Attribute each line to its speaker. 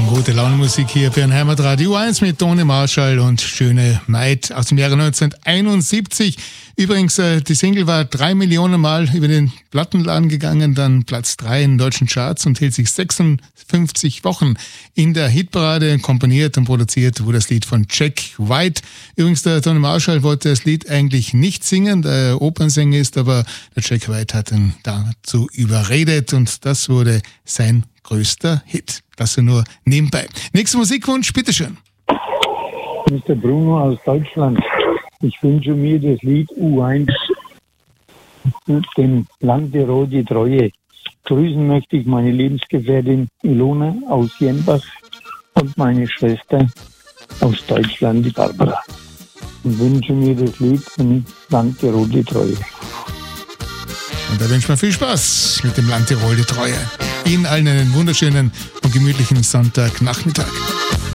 Speaker 1: Gute Laune Musik hier für ein Heimatradio 1 mit Toni Marshall und Schöne Maid aus dem Jahre 1971. Übrigens, die Single war 3 Millionen Mal über den Plattenladen gegangen, dann Platz 3 in den deutschen Charts und hielt sich 56 Wochen in der Hitparade. Komponiert und produziert wurde das Lied von Jack White. Übrigens, der Toni Marshall wollte das Lied eigentlich nicht singen, da er Opernsänger ist, aber der Jack White hat ihn dazu überredet und das wurde sein größter Hit. Das nur nebenbei. Nächster Musikwunsch, bitteschön.
Speaker 2: Mr. Bruno aus Deutschland. Ich wünsche mir das Lied U1, dem Land der Rote Treue. Grüßen möchte ich meine Lebensgefährtin Ilona aus Jenbach und meine Schwester aus Deutschland, die Barbara. Und wünsche mir das Lied im Land der Rote Treue.
Speaker 1: Und da wünscht man viel Spaß mit dem Land Tirol die Treue. Ihnen allen einen wunderschönen und gemütlichen Sonntagnachmittag.